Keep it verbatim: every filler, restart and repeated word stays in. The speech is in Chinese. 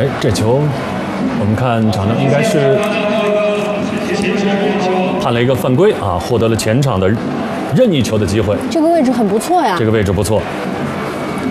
哎，这球我们看场上应该是判了一个犯规啊，获得了前场的任意球的机会。 这个位置很不错呀。 这个位置不错。